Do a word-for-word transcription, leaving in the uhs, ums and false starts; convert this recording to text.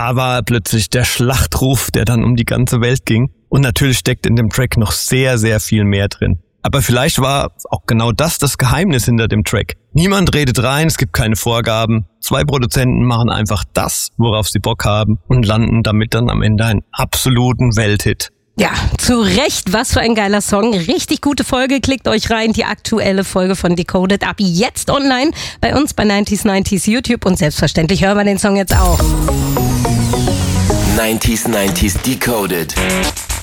da war plötzlich der Schlachtruf, der dann um die ganze Welt ging. Und natürlich steckt in dem Track noch sehr, sehr viel mehr drin. Aber vielleicht war auch genau das das Geheimnis hinter dem Track. Niemand redet rein, es gibt keine Vorgaben. Zwei Produzenten machen einfach das, worauf sie Bock haben und landen damit dann am Ende einen absoluten Welthit. Ja, zu Recht, was für ein geiler Song. Richtig gute Folge, klickt euch rein. Die aktuelle Folge von Decoded ab jetzt online bei uns bei neunzig neunzig YouTube und selbstverständlich hören wir den Song jetzt auch. neunzig neunzig Decoded.